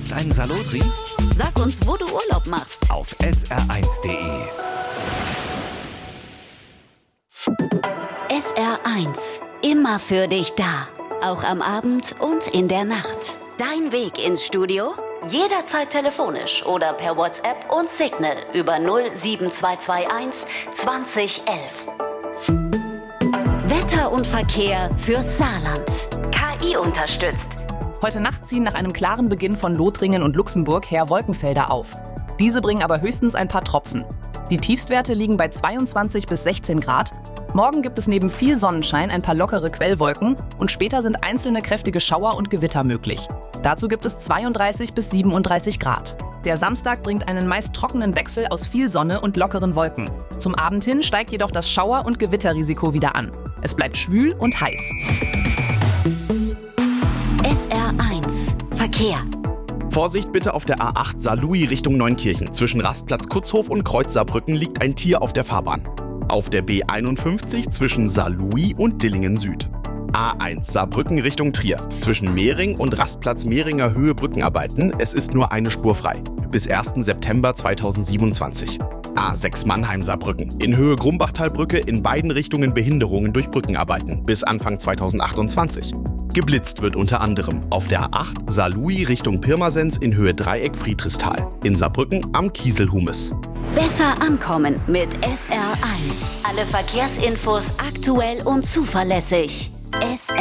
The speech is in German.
Jetzt einen Salotri? Sag uns, wo du Urlaub machst. Auf sr1.de. SR1. Immer für dich da. Auch am Abend und in der Nacht. Dein Weg ins Studio? Jederzeit telefonisch oder per WhatsApp und Signal über 07221 2011. Wetter und Verkehr fürs Saarland. KI unterstützt. Heute Nacht ziehen nach einem klaren Beginn von Lothringen und Luxemburg her Wolkenfelder auf. Diese bringen aber höchstens ein paar Tropfen. Die Tiefstwerte liegen bei 22 bis 16 Grad. Morgen gibt es neben viel Sonnenschein ein paar lockere Quellwolken und später sind einzelne kräftige Schauer und Gewitter möglich. Dazu gibt es 32 bis 37 Grad. Der Samstag bringt einen meist trockenen Wechsel aus viel Sonne und lockeren Wolken. Zum Abend hin steigt jedoch das Schauer- und Gewitterrisiko wieder an. Es bleibt schwül und heiß. SR1 Verkehr. Vorsicht bitte auf der A8 Saarlouis Richtung Neunkirchen. Zwischen Rastplatz Kutzhof und Kreuz Saarbrücken liegt ein Tier auf der Fahrbahn. Auf der B51 zwischen Saarlouis und Dillingen Süd. A1 Saarbrücken Richtung Trier. Zwischen Mehring und Rastplatz Mehringer Höhe Brückenarbeiten. Es ist nur eine Spur frei. Bis 1. September 2027. A6 Mannheim Saarbrücken. In Höhe Grumbachtalbrücke in beiden Richtungen Behinderungen durch Brückenarbeiten. Bis Anfang 2028. Geblitzt wird unter anderem auf der A8 Saarlouis Richtung Pirmasens in Höhe Dreieck Friedrichsthal. In Saarbrücken am Kieselhumes. Besser ankommen mit SR1. Alle Verkehrsinfos aktuell und zuverlässig. SR